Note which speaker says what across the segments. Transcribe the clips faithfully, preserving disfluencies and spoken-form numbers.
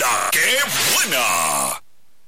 Speaker 1: La que buena.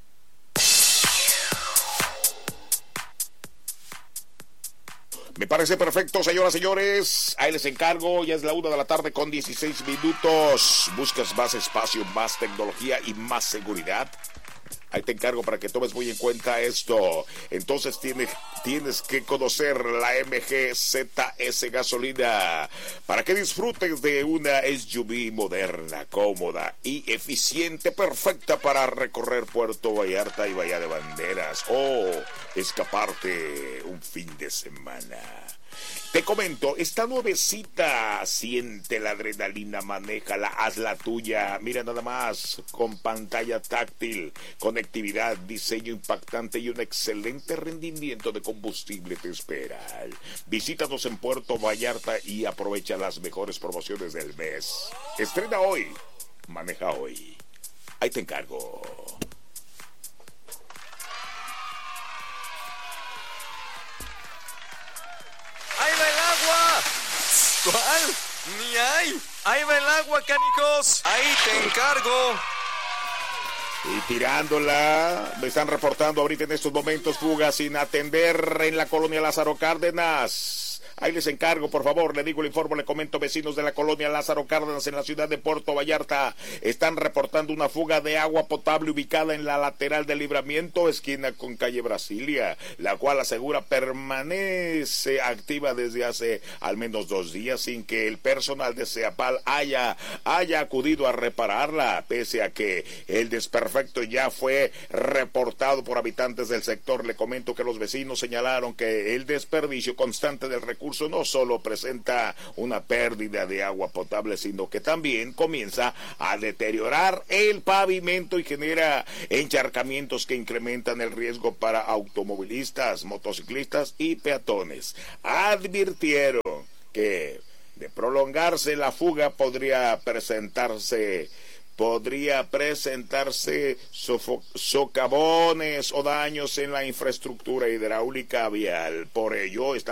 Speaker 1: Me parece perfecto, señoras y señores. Ahí les encargo, ya es la una de la tarde con dieciséis minutos. ¿Buscas más espacio, más tecnología y más seguridad? Ahí te encargo para que tomes muy en cuenta esto. Entonces tienes, tienes que conocer la M G Z S gasolina para que disfrutes de una S U V moderna, cómoda y eficiente, perfecta para recorrer Puerto Vallarta y Bahía de Banderas o escaparte un fin de semana. Te comento, esta nuevecita, siente la adrenalina, manéjala, haz la tuya. Mira nada más, con pantalla táctil, conectividad, diseño impactante y un excelente rendimiento de combustible te espera. Visítanos en Puerto Vallarta y aprovecha las mejores promociones del mes. Estrena hoy, maneja hoy. Ahí te encargo.
Speaker 2: ¡Ahí va el agua! ¿Cuál? ¡Ni hay! ¡Ahí va el agua, canijos! ¡Ahí te encargo!
Speaker 1: Y tirándola, me están reportando ahorita en estos momentos fugas sin atender en la colonia Lázaro Cárdenas. Ahí les encargo, por favor, le digo, le informo, le comento, vecinos de la colonia Lázaro Cárdenas en la ciudad de Puerto Vallarta están reportando una fuga de agua potable ubicada en la lateral del Libramiento, esquina con calle Brasilia, la cual asegura permanece activa desde hace al menos dos días sin que el personal de CEAPAL haya, haya acudido a repararla, pese a que el desperfecto ya fue reportado por habitantes del sector. Le comento que los vecinos señalaron que el desperdicio constante del recurso no solo presenta una pérdida de agua potable, sino que también comienza a deteriorar el pavimento y genera encharcamientos que incrementan el riesgo para automovilistas, motociclistas y peatones. Advirtieron que de prolongarse la fuga podría presentarse podría presentarse sofo- socavones o daños en la infraestructura hidráulica vial. Por ello, están